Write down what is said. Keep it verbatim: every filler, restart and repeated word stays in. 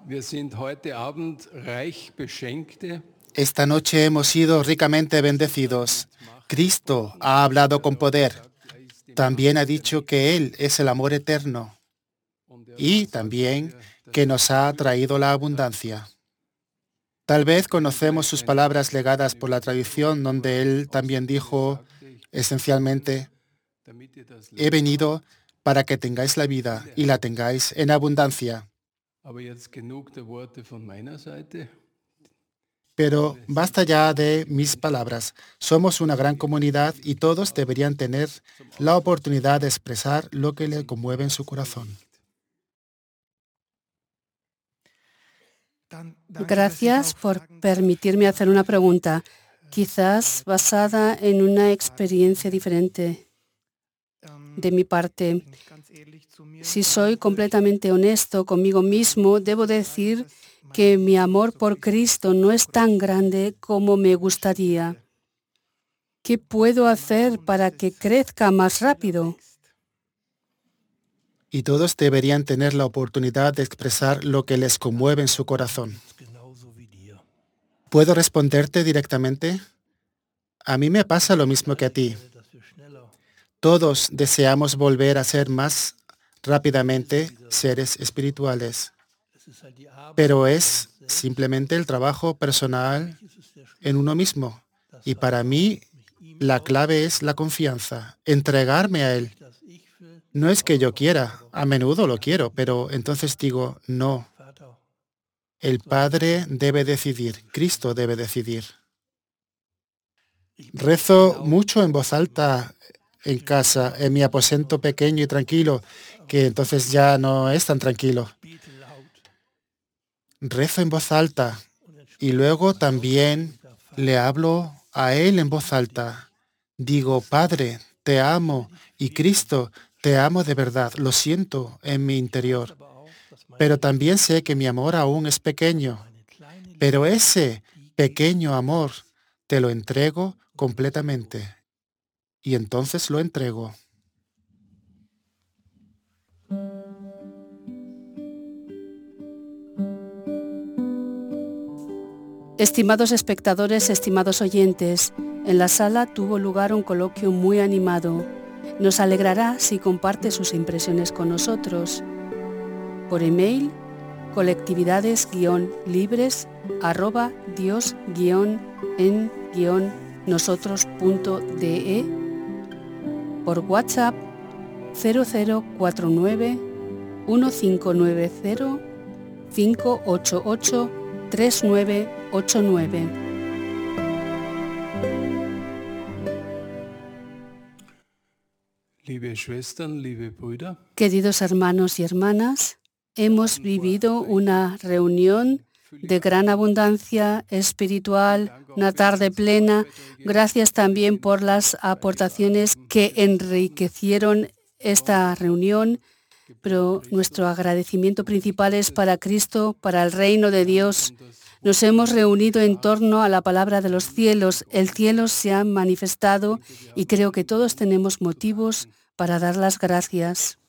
Wir sind heute Abend reich beschenkte. Esta noche hemos sido ricamente bendecidos. Cristo ha hablado con poder. También ha dicho que Él es el amor eterno y también que nos ha traído la abundancia. Tal vez conocemos sus palabras legadas por la tradición, donde Él también dijo, esencialmente, he venido para que tengáis la vida y la tengáis en abundancia. Pero basta ya de mis palabras. Somos una gran comunidad y todos deberían tener la oportunidad de expresar lo que le conmueve en su corazón. Gracias por permitirme hacer una pregunta, quizás basada en una experiencia diferente de mi parte. Si soy completamente honesto conmigo mismo, debo decir que mi amor por Cristo no es tan grande como me gustaría. ¿Qué puedo hacer para que crezca más rápido? Y todos deberían tener la oportunidad de expresar lo que les conmueve en su corazón. ¿Puedo responderte directamente? A mí me pasa lo mismo que a ti. Todos deseamos volver a ser más rápidamente seres espirituales, pero es simplemente el trabajo personal en uno mismo. Y para mí, la clave es la confianza, entregarme a Él. No es que yo quiera, a menudo lo quiero, pero entonces digo, no. El Padre debe decidir, Cristo debe decidir. Rezo mucho en voz alta en casa, en mi aposento pequeño y tranquilo, que entonces ya no es tan tranquilo. Rezo en voz alta y luego también le hablo a Él en voz alta. Digo, Padre, te amo y Cristo, te amo de verdad, lo siento en mi interior. Pero también sé que mi amor aún es pequeño. Pero ese pequeño amor te lo entrego completamente. Y entonces lo entrego. Estimados espectadores, estimados oyentes, en la sala tuvo lugar un coloquio muy animado. Nos alegrará si comparte sus impresiones con nosotros. Por email, colectividades-libres arroba dios-en-nosotros.de, por WhatsApp cero cero cuatro nueve uno cinco nueve cero cinco ocho ocho tres nueve ocho nueve. Liebe Schwestern, liebe Brüder, Queridos hermanos y hermanas, hemos vivido una reunión de gran abundancia espiritual, una tarde plena. Gracias también por las aportaciones que enriquecieron esta reunión, pero nuestro agradecimiento principal es para Cristo, para el reino de Dios. Nos hemos reunido en torno a la palabra de los cielos. El cielo se ha manifestado y creo que todos tenemos motivos para dar las gracias.